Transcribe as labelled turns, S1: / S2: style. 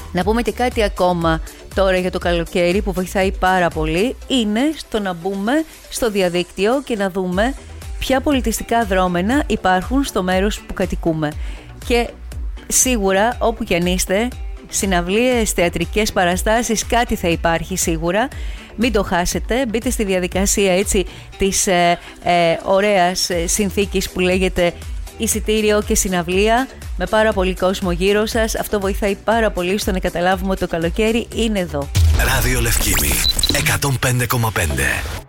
S1: Να πούμε και κάτι ακόμα τώρα για το καλοκαίρι που βοηθάει πάρα πολύ, είναι στο να μπούμε στο διαδίκτυο και να δούμε ποια πολιτιστικά δρόμενα υπάρχουν στο μέρος που κατοικούμε. Και σίγουρα όπου κι αν είστε, συναυλίες, θεατρικές παραστάσεις, κάτι θα υπάρχει σίγουρα. Μην το χάσετε, μπείτε στη διαδικασία έτσι της ωραίας συνθήκης που λέγεται εισιτήριο και συναυλία, με πάρα πολύ κόσμο γύρω σας. Αυτό βοηθάει πάρα πολύ στο να καταλάβουμε ότι το καλοκαίρι είναι εδώ.
S2: Ράδιο Λευκήμη 105,5.